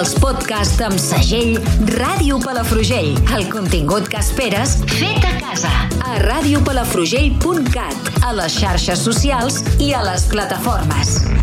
els podcasts amb segell Ràdio Palafrugell. El contingut que esperes, fet a casa. A radiopalafrugell.cat, a les xarxes socials i a les plataformes.